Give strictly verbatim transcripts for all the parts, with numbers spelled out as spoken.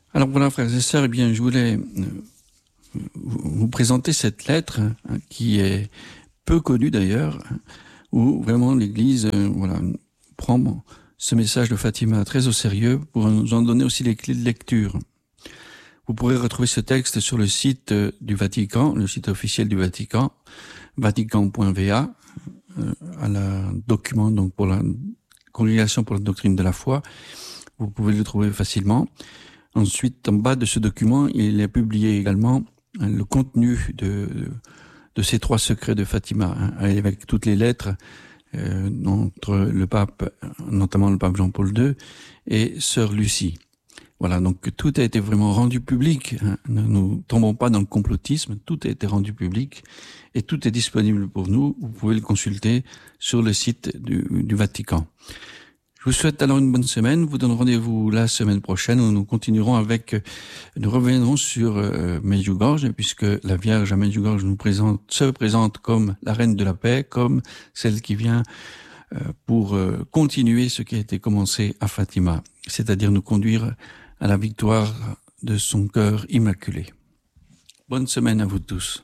Alors voilà, frères et sœurs, eh bien, je voulais euh, vous présenter cette lettre hein, qui est peu connue d'ailleurs, où vraiment l'Église euh, voilà, prend ce message de Fatima très au sérieux pour nous en donner aussi les clés de lecture. Vous pourrez retrouver ce texte sur le site du Vatican, le site officiel du Vatican, vatican point v a, euh, à la document donc pour la Congrégation pour la doctrine de la foi. Vous pouvez le trouver facilement. Ensuite, en bas de ce document, il est publié également hein, le contenu de, de ces trois secrets de Fatima, hein, avec toutes les lettres euh, entre le pape, notamment le pape Jean-Paul deux, et sœur Lucie. Voilà, donc tout a été vraiment rendu public. Hein. Ne nous tombons pas dans le complotisme, tout a été rendu public et tout est disponible pour nous. Vous pouvez le consulter sur le site du, du Vatican. Je vous souhaite alors une bonne semaine. Vous donne rendez-vous la semaine prochaine où nous continuerons avec, nous reviendrons sur euh, Medjugorje, puisque la Vierge à Medjugorje nous présente, se présente comme la reine de la paix, comme celle qui vient euh, pour euh, continuer ce qui a été commencé à Fatima, c'est-à-dire nous conduire à la victoire de son cœur immaculé. Bonne semaine à vous tous.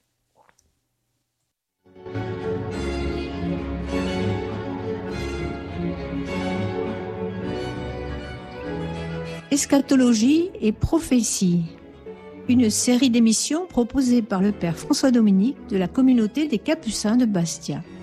Eschatologie et prophétie, une série d'émissions proposée par le Père François Dominique de la communauté des Capucins de Bastia.